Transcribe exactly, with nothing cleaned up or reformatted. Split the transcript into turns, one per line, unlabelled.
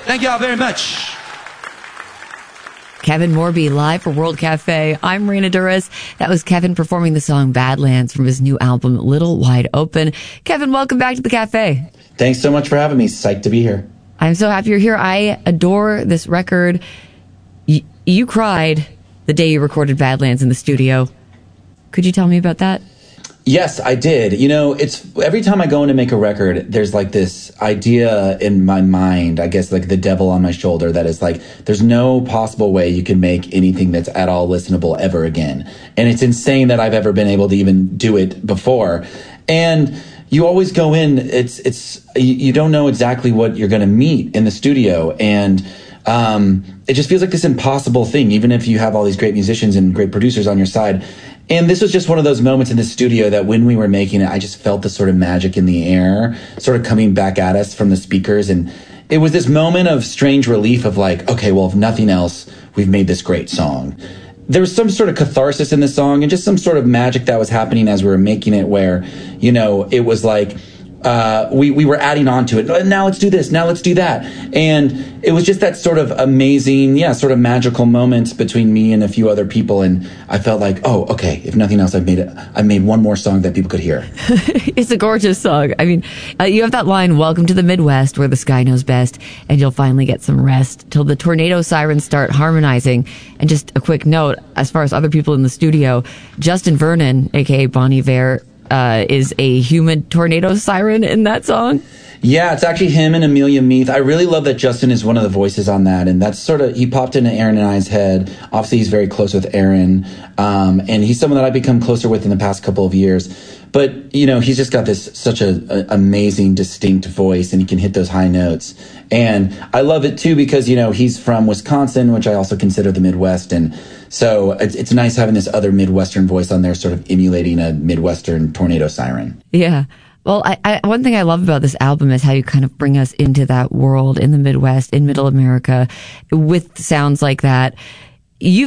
Thank y'all very much.
Kevin Morby live for World Cafe. I'm Marina Duras. That was Kevin performing the song Badlands from his new album Little Wide Open. Kevin, welcome back to the cafe.
Thanks so much for having me. Psyched to be here.
I'm so happy you're here. I adore this record. Y- you cried the day you recorded Badlands in the studio. Could you tell me about that?
Yes, I did. You know, it's every time I go in to make a record, there's like this idea in my mind, I guess like the devil on my shoulder, that is like, there's no possible way you can make anything that's at all listenable ever again. And it's insane that I've ever been able to even do it before. And you always go in, it's, it's, you don't know exactly what you're going to meet in the studio. And, um, it just feels like this impossible thing, even if you have all these great musicians and great producers on your side. And this was just one of those moments in the studio that when we were making it, I just felt the sort of magic in the air sort of coming back at us from the speakers. And it was this moment of strange relief of like, okay, well, if nothing else, we've made this great song. There was some sort of catharsis in the song and just some sort of magic that was happening as we were making it where, you know, it was like, Uh, we, we were adding on to it. Now let's do this. Now let's do that. And it was just that sort of amazing, yeah, sort of magical moments between me and a few other people. And I felt like, oh, okay, if nothing else, I've made it. I've made one more song that people could hear.
It's a gorgeous song. I mean, uh, you have that line, welcome to the Midwest where the sky knows best and you'll finally get some rest till the tornado sirens start harmonizing. And just a quick note, as far as other people in the studio, Justin Vernon, aka Bon Iver, Uh, is a human tornado siren in that song.
Yeah, it's actually him and Amelia Meath. I really love that Justin is one of the voices on that. And that's sort of, he popped into Aaron and I's head. Obviously, he's very close with Aaron. Um, and he's someone that I've become closer with in the past couple of years. But, you know, he's just got this such a, a amazing, distinct voice, and he can hit those high notes. And I love it, too, because, you know, he's from Wisconsin, which I also consider the Midwest. And so it's, it's nice having this other Midwestern voice on there sort of emulating a Midwestern tornado siren.
Yeah. Well, I, I, one thing I love about this album is how you kind of bring us into that world in the Midwest, in Middle America, with sounds like that. You